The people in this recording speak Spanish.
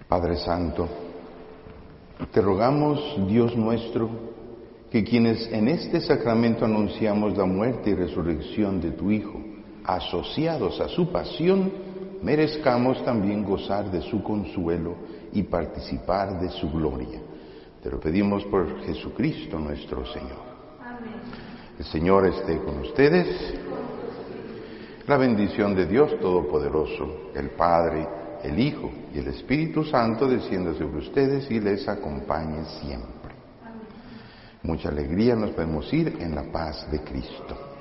Padre Santo, te rogamos, Dios nuestro, que quienes en este sacramento anunciamos la muerte y resurrección de tu Hijo, asociados a su pasión, merezcamos también gozar de su consuelo y participar de su gloria. Te lo pedimos por Jesucristo nuestro Señor. Amén. El Señor esté con ustedes. La bendición de Dios Todopoderoso, el Padre, el Hijo y el Espíritu Santo descienda sobre ustedes y les acompañe siempre. Amén. Mucha alegría, nos podemos ir en la paz de Cristo.